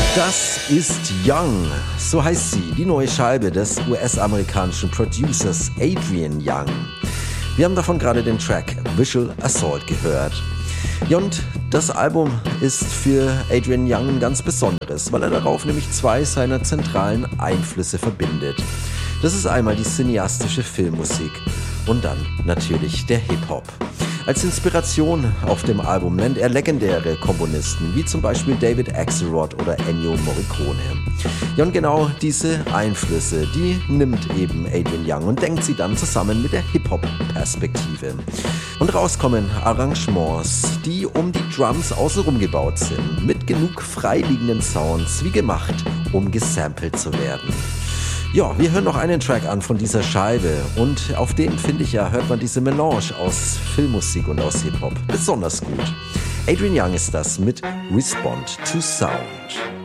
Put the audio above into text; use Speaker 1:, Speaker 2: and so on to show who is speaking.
Speaker 1: Das ist Young, so heißt sie, die neue Scheibe des US-amerikanischen Producers Adrian Young. Wir haben davon gerade den Track Visual Assault gehört. Ja, und das Album ist für Adrian Young ein ganz besonderes, weil er darauf nämlich zwei seiner zentralen Einflüsse verbindet. Das ist einmal die cineastische Filmmusik und dann natürlich der Hip-Hop. Als Inspiration auf dem Album nennt er legendäre Komponisten, wie zum Beispiel David Axelrod oder Ennio Morricone. Ja, und genau diese Einflüsse, die nimmt eben Adrian Young und denkt sie dann zusammen mit der Hip-Hop-Perspektive. Und rauskommen Arrangements, die um die Drums außenrum gebaut sind, mit genug freiliegenden Sounds wie gemacht, um gesampelt zu werden. Ja, wir hören noch einen Track an von dieser Scheibe und auf dem, finde ich ja, hört man diese Melange aus Filmmusik und aus Hip-Hop besonders gut. Adrian Young ist das mit Respond to Sound.